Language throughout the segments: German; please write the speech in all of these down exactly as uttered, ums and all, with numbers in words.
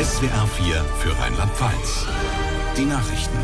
S W R vier für Rheinland-Pfalz. Die Nachrichten.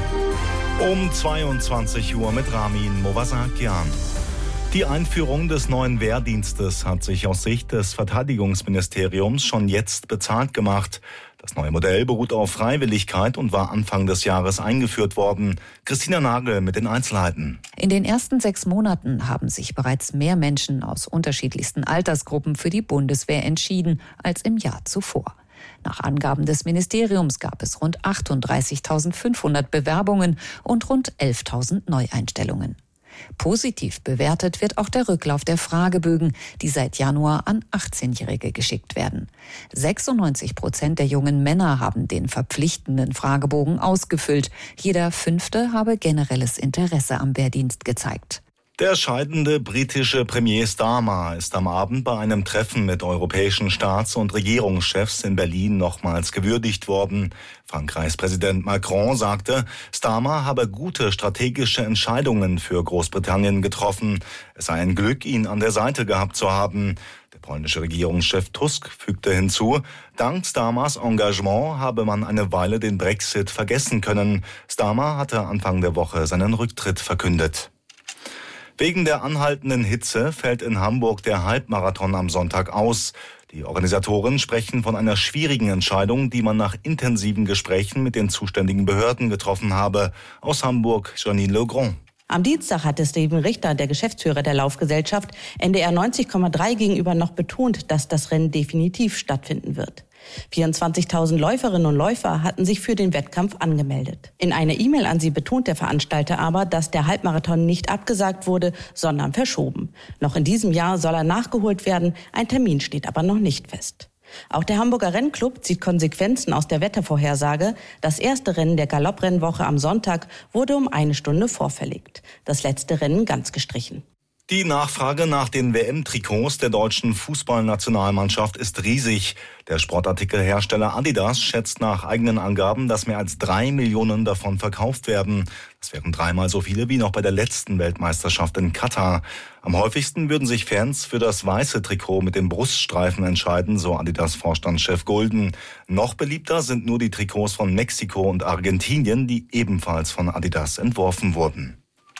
Um zweiundzwanzig Uhr mit Ramin Movasakian. Die Einführung des neuen Wehrdienstes hat sich aus Sicht des Verteidigungsministeriums schon jetzt bezahlt gemacht. Das neue Modell beruht auf Freiwilligkeit und war Anfang des Jahres eingeführt worden. Christina Nagel mit den Einzelheiten. In den ersten sechs Monaten haben sich bereits mehr Menschen aus unterschiedlichsten Altersgruppen für die Bundeswehr entschieden als im Jahr zuvor. Nach Angaben des Ministeriums gab es rund achtunddreißigtausendfünfhundert Bewerbungen und rund elftausend Neueinstellungen. Positiv bewertet wird auch der Rücklauf der Fragebögen, die seit Januar an achtzehnjährige geschickt werden. sechsundneunzig Prozent der jungen Männer haben den verpflichtenden Fragebogen ausgefüllt. Jeder Fünfte habe generelles Interesse am Wehrdienst gezeigt. Der scheidende britische Premier Starmer ist am Abend bei einem Treffen mit europäischen Staats- und Regierungschefs in Berlin nochmals gewürdigt worden. Frankreichs Präsident Macron sagte, Starmer habe gute strategische Entscheidungen für Großbritannien getroffen. Es sei ein Glück, ihn an der Seite gehabt zu haben. Der polnische Regierungschef Tusk fügte hinzu, dank Starmers Engagement habe man eine Weile den Brexit vergessen können. Starmer hatte Anfang der Woche seinen Rücktritt verkündet. Wegen der anhaltenden Hitze fällt in Hamburg der Halbmarathon am Sonntag aus. Die Organisatoren sprechen von einer schwierigen Entscheidung, die man nach intensiven Gesprächen mit den zuständigen Behörden getroffen habe. Aus Hamburg, Janine Legrand. Am Dienstag hatte Steven Richter, der Geschäftsführer der Laufgesellschaft, N D R neunzig Komma drei gegenüber noch betont, dass das Rennen definitiv stattfinden wird. vierundzwanzigtausend Läuferinnen und Läufer hatten sich für den Wettkampf angemeldet. In einer E-Mail an sie betont der Veranstalter aber, dass der Halbmarathon nicht abgesagt wurde, sondern verschoben. Noch in diesem Jahr soll er nachgeholt werden, ein Termin steht aber noch nicht fest. Auch der Hamburger Rennclub zieht Konsequenzen aus der Wettervorhersage. Das erste Rennen der Galopprennwoche am Sonntag wurde um eine Stunde vorverlegt. Das letzte Rennen ganz gestrichen. Die Nachfrage nach den W M-Trikots der deutschen Fußballnationalmannschaft ist riesig. Der Sportartikelhersteller Adidas schätzt nach eigenen Angaben, dass mehr als drei Millionen davon verkauft werden. Das wären dreimal so viele wie noch bei der letzten Weltmeisterschaft in Katar. Am häufigsten würden sich Fans für das weiße Trikot mit dem Bruststreifen entscheiden, so Adidas-Vorstandschef Gulden. Noch beliebter sind nur die Trikots von Mexiko und Argentinien, die ebenfalls von Adidas entworfen wurden.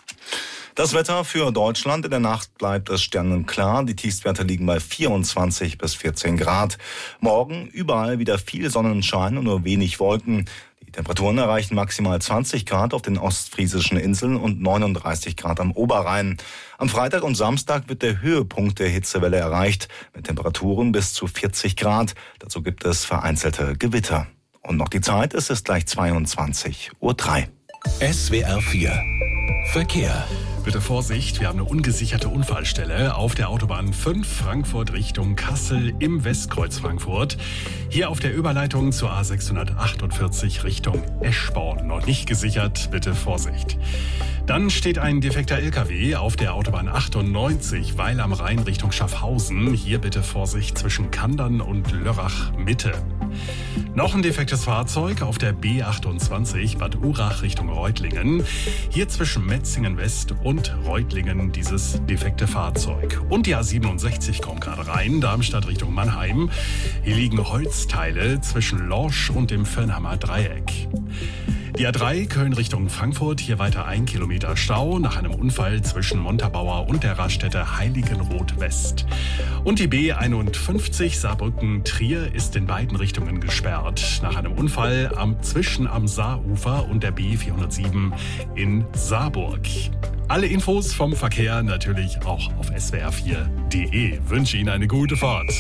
Das Wetter für Deutschland: in der Nacht bleibt es sternenklar. Die Tiefstwerte liegen bei vierundzwanzig bis vierzehn Grad. Morgen überall wieder viel Sonnenschein und nur wenig Wolken. Die Temperaturen erreichen maximal zwanzig Grad auf den ostfriesischen Inseln und neununddreißig Grad am Oberrhein. Am Freitag und Samstag wird der Höhepunkt der Hitzewelle erreicht, mit Temperaturen bis zu vierzig Grad. Dazu gibt es vereinzelte Gewitter. Und noch die Zeit, es ist gleich zweiundzwanzig Uhr drei. S W R vier Verkehr. Bitte Vorsicht, wir haben eine ungesicherte Unfallstelle auf der Autobahn fünf Frankfurt Richtung Kassel im Westkreuz Frankfurt. Hier auf der Überleitung zur A sechshundertachtundvierzig Richtung Eschborn. Noch nicht gesichert, bitte Vorsicht. Dann steht ein defekter L K W auf der Autobahn achtundneunzig Weil am Rhein Richtung Schaffhausen. Hier bitte Vorsicht zwischen Kandern und Lörrach Mitte. Noch ein defektes Fahrzeug auf der B achtundzwanzig Bad Urach Richtung Reutlingen. Hier zwischen Metzingen West und Reutlingen dieses defekte Fahrzeug. Und die A siebenundsechzig kommt gerade rein, Darmstadt Richtung Mannheim. Hier liegen Holzteile zwischen Lorsch und dem Völlnhammer Dreieck. Die A drei Köln Richtung Frankfurt, hier weiter ein Kilometer Stau nach einem Unfall zwischen Montabaur und der Raststätte Heiligenroth West. Und die B einundfünfzig Saarbrücken-Trier ist in beiden Richtungen gesperrt nach einem Unfall am, zwischen am Saarufer und der B vierhundertsieben in Saarburg. Alle Infos vom Verkehr natürlich auch auf S W R vier Punkt de. Wünsche Ihnen eine gute Fahrt.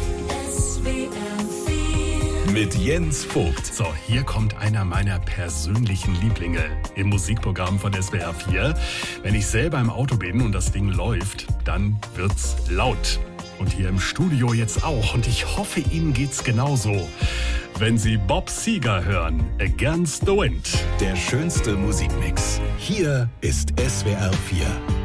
Mit Jens Vogt. So, hier kommt einer meiner persönlichen Lieblinge im Musikprogramm von S W R vier. Wenn ich selber im Auto bin und das Ding läuft, dann wird's laut. Und hier im Studio jetzt auch. Und ich hoffe, Ihnen geht's genauso. Wenn Sie Bob Seger hören, Against the Wind. Der schönste Musikmix. Hier ist S W R vier.